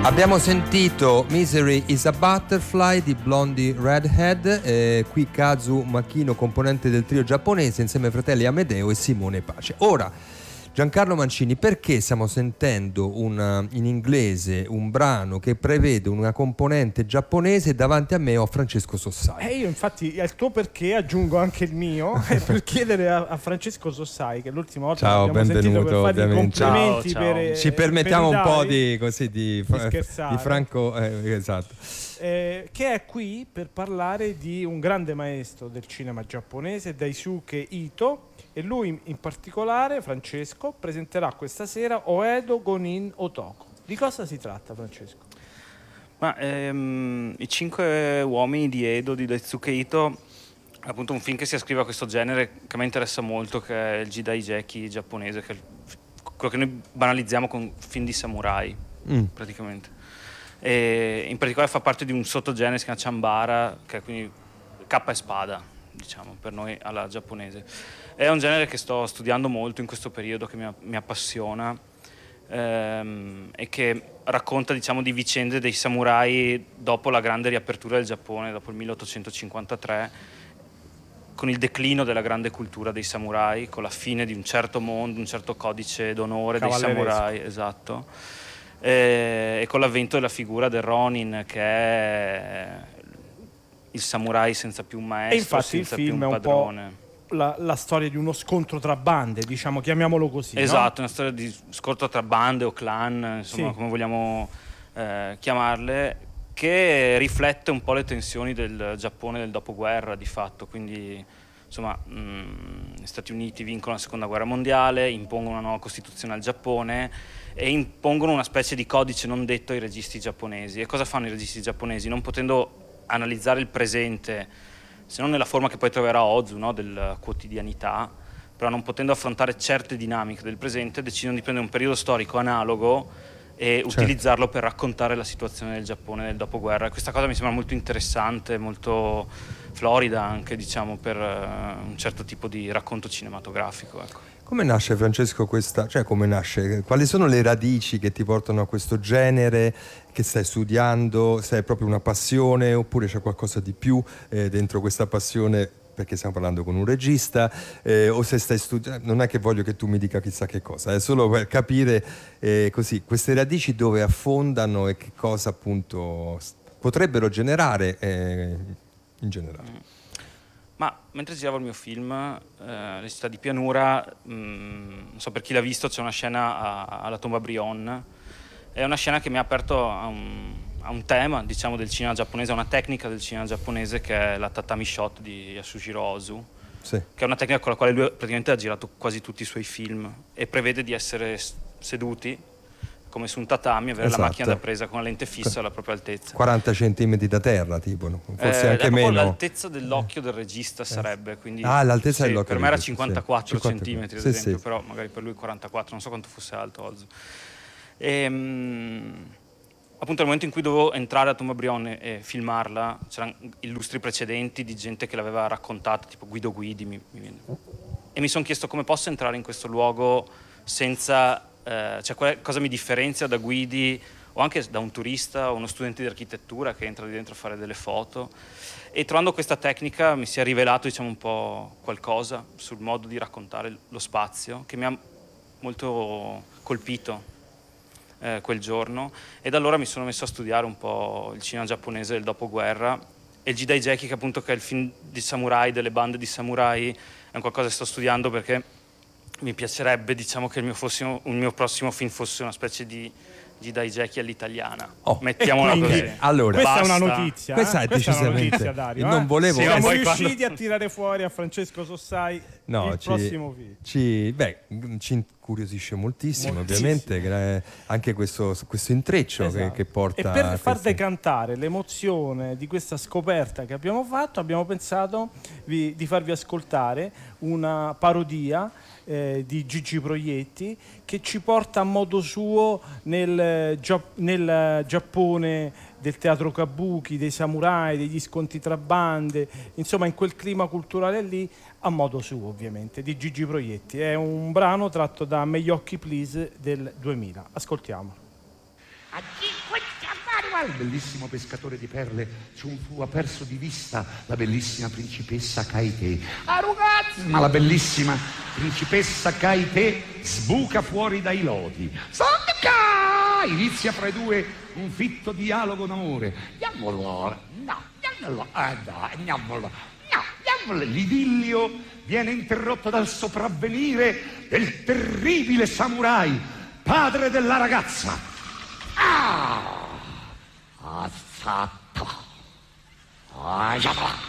Abbiamo sentito Misery is a Butterfly di Blondie Redhead, qui Kazu Makino, componente del trio giapponese, insieme ai fratelli Amedeo e Simone Pace. Ora, Giancarlo Mancini, perché stiamo sentendo in inglese un brano che prevede una componente giapponese? Davanti a me ho Francesco Sossai. Io infatti al tuo perché aggiungo anche il mio per chiedere a Francesco Sossai, che l'ultima volta ciao, abbiamo sentito, per fargli i complimenti. Ciao. Per, ci permettiamo per un po' di Franco, esatto. Che è qui per parlare di un grande maestro del cinema giapponese, Daisuke Ito, e lui in particolare, Francesco, presenterà questa sera Oedo Gonin Otoko. Di cosa si tratta, Francesco? I 5 uomini di Edo di Daisuke Ito, appunto un film che si ascrive a questo genere che a me interessa molto, che è il Jidaigeki giapponese, che è quello che noi banalizziamo con film di samurai, praticamente. E in particolare fa parte di un sottogenere che si chiama Chambara, che è quindi cappa e spada, diciamo, per noi alla giapponese. È un genere che sto studiando molto in questo periodo, che mi appassiona, e che racconta, diciamo, di vicende dei samurai dopo la grande riapertura del Giappone, dopo il 1853, con il declino della grande cultura dei samurai, con la fine di un certo mondo, un certo codice d'onore dei samurai, esatto, e con l'avvento della figura del Ronin, che è il samurai senza più un maestro, e infatti senza il film più un padrone. È un po' la storia di uno scontro tra bande, diciamo, chiamiamolo così. Esatto, no? Una storia di scontro tra bande o clan, insomma, sì, come vogliamo chiamarle, che riflette un po' le tensioni del Giappone del dopoguerra, di fatto. Quindi, insomma, gli Stati Uniti vincono la seconda guerra mondiale, impongono una nuova costituzione al Giappone e impongono una specie di codice non detto ai registi giapponesi. E cosa fanno i registi giapponesi? Non potendo analizzare il presente, se non nella forma che poi troverà Ozu, no, della quotidianità, però non potendo affrontare certe dinamiche del presente, decidono di prendere un periodo storico analogo e utilizzarlo per raccontare la situazione del Giappone del dopoguerra. Questa cosa mi sembra molto interessante, molto florida anche, diciamo, per un certo tipo di racconto cinematografico, ecco. Come nasce, Francesco, questa, cioè come nasce? Quali sono le radici che ti portano a questo genere che stai studiando? Se è proprio una passione oppure c'è qualcosa di più dentro questa passione, perché stiamo parlando con un regista, o se stai studiando? Non è che voglio che tu mi dica chissà che cosa, è solo per capire così queste radici dove affondano e che cosa appunto potrebbero generare in generale. Ma mentre giravo il mio film, Le città di pianura, non so per chi l'ha visto, c'è una scena alla tomba Brion. È una scena che mi ha aperto a un tema, diciamo, del cinema giapponese, a una tecnica del cinema giapponese che è la tatami shot di Yasujiro Ozu, sì, che è una tecnica con la quale lui praticamente ha girato quasi tutti i suoi film e prevede di essere seduti come su un tatami, avere la macchina da presa con la lente fissa alla propria altezza. 40 centimetri da terra, tipo, no? Forse anche meno. L'altezza dell'occhio del regista sarebbe, quindi l'altezza sì, dell'occhio. Per me era 54 centimetri, ad esempio, sì. Però magari per lui 44, non so quanto fosse alto Ozu. Appunto nel momento in cui dovevo entrare a Tomba Brion e filmarla, c'erano illustri precedenti di gente che l'aveva raccontata, tipo Guido Guidi, e mi sono chiesto come posso entrare in questo luogo senza... cioè cosa mi differenzia da Guidi o anche da un turista o uno studente di architettura che entra di dentro a fare delle foto, e trovando questa tecnica mi si è rivelato, diciamo, un po' qualcosa sul modo di raccontare lo spazio che mi ha molto colpito quel giorno, e da allora mi sono messo a studiare un po' il cinema giapponese del dopoguerra, e il Jidaigeki, che appunto che è il film di samurai, delle bande di samurai, è un qualcosa che sto studiando perché mi piacerebbe, diciamo, che il mio prossimo film fosse una specie di Jidaigeki all'italiana. Mettiamola così. Allora, questa è una notizia. Questa è decisamente. Dario, non volevo. Siamo riusciti a tirare fuori a Francesco Sossai il prossimo film. Ci incuriosisce moltissimo, ovviamente, anche questo intreccio, esatto, che porta. E per far decantare l'emozione di questa scoperta che abbiamo fatto, abbiamo pensato di farvi ascoltare una parodia di Gigi Proietti, che ci porta a modo suo nel Giappone del teatro kabuki, dei samurai, degli scontri tra bande, insomma in quel clima culturale lì, a modo suo ovviamente, di Gigi Proietti. È un brano tratto da Megli occhi please del 2000. Ascoltiamolo. ma il bellissimo pescatore di perle fu aperso di vista la bellissima principessa Kaite. Ah, ragazzi! Ma la bellissima principessa Kaite sbuca fuori dai lodi. Sanca! Inizia fra i due un fitto dialogo d'amore. L'idillio viene interrotto dal sopravvenire del terribile samurai, padre della ragazza. Assato.